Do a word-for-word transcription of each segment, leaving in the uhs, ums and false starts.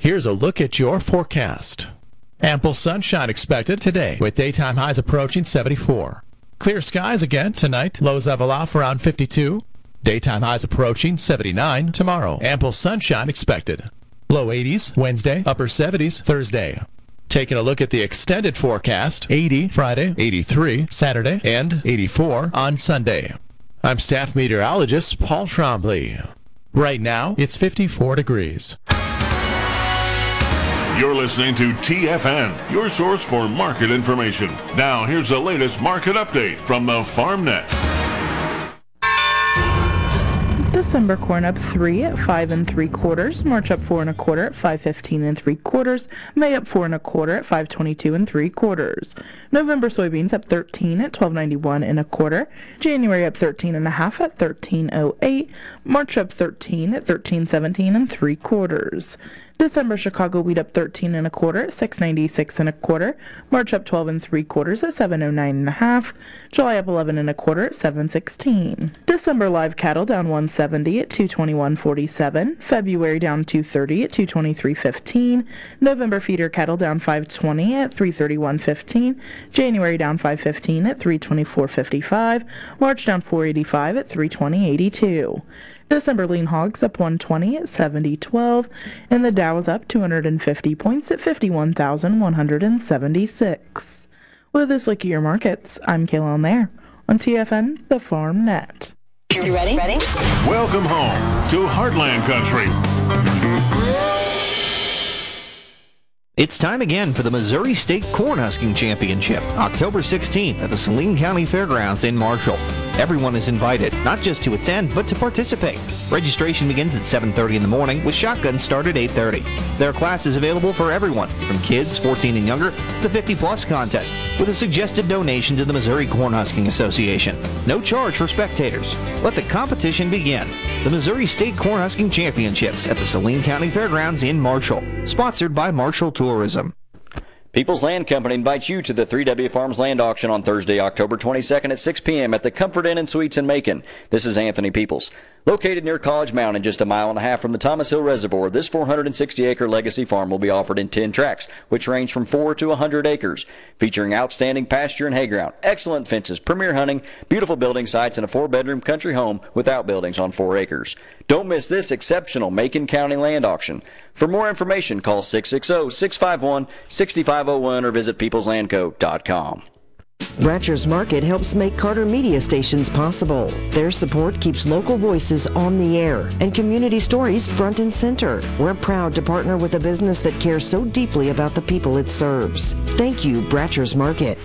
Here's a look at your forecast. Ample sunshine expected today with daytime highs approaching seventy-four. Clear skies again tonight. Lows level off around fifty-two. Daytime highs approaching seventy-nine tomorrow. Ample sunshine expected. Low eighties Wednesday, upper seventies Thursday. Taking a look at the extended forecast, eighty Friday, eighty-three Saturday, and eighty-four on Sunday. I'm staff meteorologist Paul Trombley. Right now, it's fifty-four degrees. You're listening to T F N, your source for market information. Now, here's the latest market update from the FarmNet. December corn up three at five and three quarters. March up four and a quarter at five fifteen and three quarters. May up four and a quarter at five twenty-two and three quarters. November soybeans up thirteen at twelve ninety-one and a quarter. January up thirteen and a half at thirteen oh eight. March up thirteen at thirteen seventeen and three quarters. December Chicago wheat up thirteen and a quarter at six ninety-six and a quarter. March up twelve and three quarters at seven oh nine and a half. July up eleven and a quarter at seven sixteen. December live cattle down one seventy at two twenty-one forty-seven. February down two thirty at two twenty-three fifteen. November feeder cattle down five twenty at three thirty-one fifteen. January down five fifteen at three twenty-four fifty-five. March down four eighty-five at three twenty eighty-two. December lean hogs up one twenty at seventy twelve, and the Dow is up two hundred fifty points at fifty-one thousand one hundred seventy-six. With this look at your markets, I'm Kayla there on T F N, the Farm Net. You ready? Ready? Welcome home to Heartland Country. It's time again for the Missouri State Cornhusking Championship, October sixteenth at the Saline County Fairgrounds in Marshall. Everyone is invited, not just to attend, but to participate. Registration begins at seven thirty in the morning, with shotguns start at eight thirty. There are classes available for everyone, from kids fourteen and younger to the fifty plus contest, with a suggested donation to the Missouri Cornhusking Association. No charge for spectators. Let the competition begin. The Missouri State Cornhusking Championships at the Saline County Fairgrounds in Marshall, sponsored by Marshall Tourism. People's Land Company invites you to the three W Farms Land Auction on Thursday, October twenty-second at six p.m. at the Comfort Inn and Suites in Macon. This is Anthony Peoples. Located near College Mountain, just a mile and a half from the Thomas Hill Reservoir, this four hundred sixty acre legacy farm will be offered in ten tracts, which range from four to one hundred acres, featuring outstanding pasture and hay ground, excellent fences, premier hunting, beautiful building sites, and a four-bedroom country home with outbuildings on four acres. Don't miss this exceptional Macon County land auction. For more information, call six six zero, six five one, six five zero one or visit peoples land co dot com. Bratcher's Market helps make Carter media stations possible. Their support keeps local voices on the air and community stories front and center. We're proud to partner with a business that cares so deeply about the people it serves. Thank you, Bratcher's Market.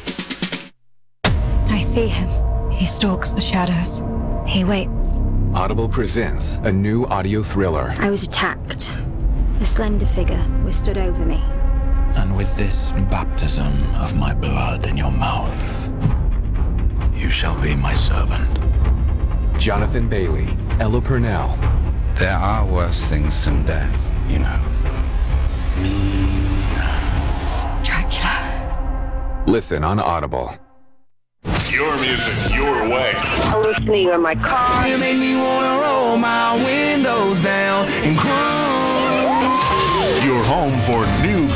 I see him. He stalks the shadows. He waits. Audible presents a new audio thriller. I was attacked. A slender figure was stood over me. And with this baptism of my blood in your mouth, you shall be my servant. Jonathan Bailey, Ella Purnell. There are worse things than death, you know. Me. Dracula. Listen on Audible. Your music, your way. I'm listening in my car. You make me wanna roll my windows down and cruise. Your home for new